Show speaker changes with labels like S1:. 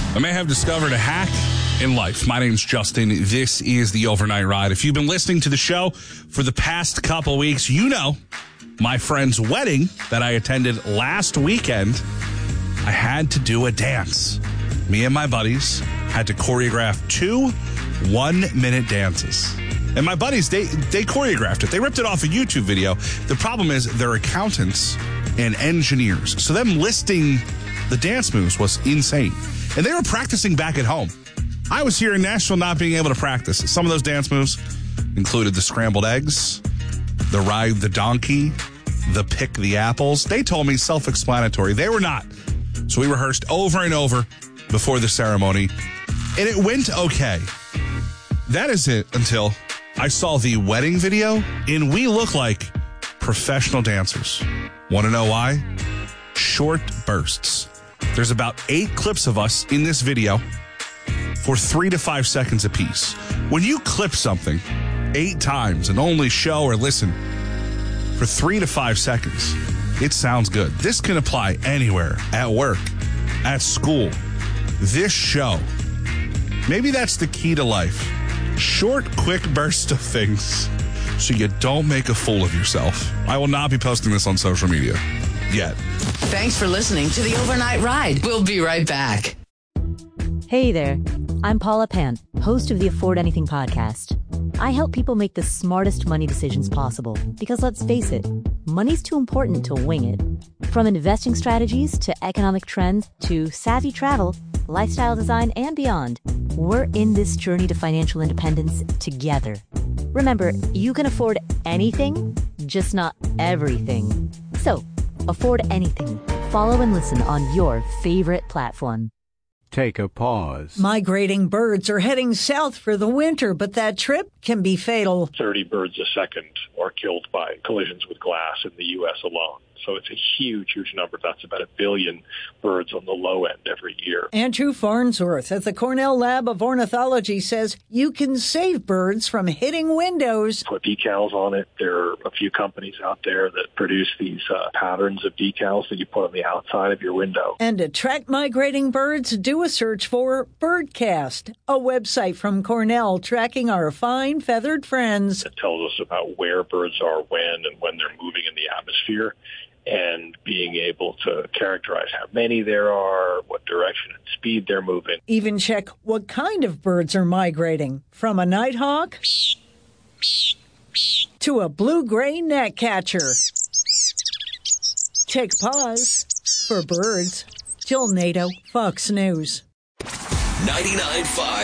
S1: I may have discovered a hack in life. My name's Justin. This is the Overnight Ride. If you've been listening to the show for the past couple weeks, you know my friend's wedding that I attended last weekend, I had to do a dance. Me and my buddies had to choreograph 2 one-minute dances. And my buddies, they choreographed it. They ripped it off a YouTube video. The problem is they're accountants and engineers. So them listing the dance moves was insane. And they were practicing back at home. I was here in Nashville not being able to practice. Some of those dance moves included the scrambled eggs, the ride the donkey, the pick the apples. They told me self-explanatory. They were not. So we rehearsed over and over before the ceremony, and it went okay. That is it until I saw the wedding video, and we look like professional dancers. Want to know why? Short bursts. There's about 8 clips of us in this video for 3 to 5 seconds apiece. When you clip something 8 times and only show or listen for 3 to 5 seconds, it sounds good. This can apply anywhere, at work, at school. This show, maybe that's the key to life. Short, quick bursts of things so you don't make a fool of yourself. I will not be posting this on social media yet.
S2: Thanks for listening to the Overnight Ride. We'll be right back.
S3: Hey there. I'm Paula Pant, host of the Afford Anything podcast. I help people make the smartest money decisions possible because, let's face it, money's too important to wing it. From investing strategies to economic trends to savvy travel, lifestyle design, and beyond, we're in this journey to financial independence together. Remember, you can afford anything, just not everything. So, afford anything. Follow and listen on your favorite platform.
S4: Take a pause.
S5: Migrating birds are heading south for the winter, but that trip can be fatal.
S6: 30 birds a second are killed by collisions with glass in the U.S. alone. So it's a huge, huge number. That's about 1 billion birds on the low end every year.
S5: Andrew Farnsworth at the Cornell Lab of Ornithology says you can save birds from hitting windows.
S6: Put decals on it. There are a few companies out there that produce these patterns of decals that you put on the outside of your window.
S5: And to track migrating birds, do a search for Birdcast, a website from Cornell tracking our fine feathered friends.
S6: It tells us about where birds are when and when they're moving in the atmosphere, and being able to characterize how many there are, what direction and speed they're moving.
S5: Even check what kind of birds are migrating, from a nighthawk to a blue-gray gnatcatcher. Take pause for birds. Jill Nato, Fox News.
S7: 99.5